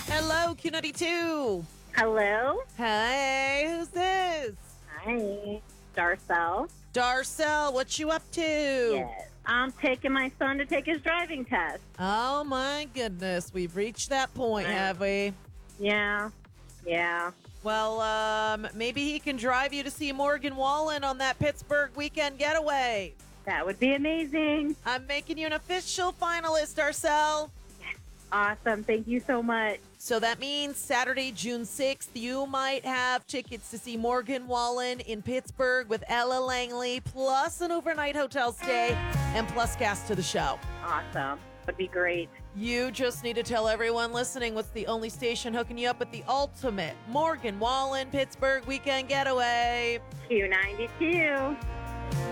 Hello, Q92. Hello. Hey, who's this? Hi. Darcel. Darcel, what you up to? Yes. I'm taking my son to take his driving test. Oh my goodness, we've reached that point, Right. have we? Yeah. Well, maybe he can drive you to see Morgan Wallen on that Pittsburgh weekend getaway. That would be amazing. I'm making you an official finalist, Darcel. Awesome. Thank you so much. So that means Saturday, June 6th, you might have tickets to see Morgan Wallen in Pittsburgh with Ella Langley, plus an overnight hotel stay, and plus gas to the show. Awesome. Would be great. You just need to tell everyone listening what's the only station hooking you up with the ultimate Morgan Wallen Pittsburgh weekend getaway. Q92.